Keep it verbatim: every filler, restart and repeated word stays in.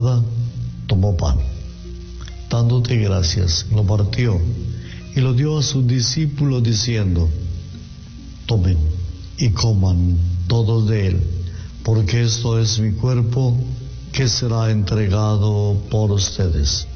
Tomó pan, dándote gracias, lo partió y lo dio a sus discípulos diciendo: tomen y coman todos de él, porque esto es mi cuerpo que será entregado por ustedes.